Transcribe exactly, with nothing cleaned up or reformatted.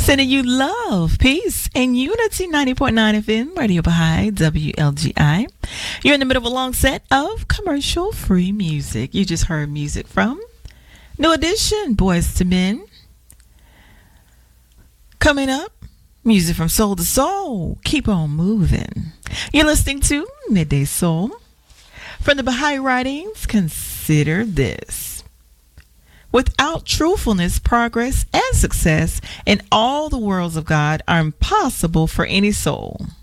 Sending you love, peace, and unity. ninety point nine F M, Radio Baha'i, W L G I. You're in the middle of a long set of commercial-free music. You just heard music from New Edition, Boys to Men. Coming up, music from Soul to Soul, Keep On Moving. You're listening to Midday Soul. From the Baha'i Writings, consider this. Without truthfulness, progress and success in all the worlds of God are impossible for any soul.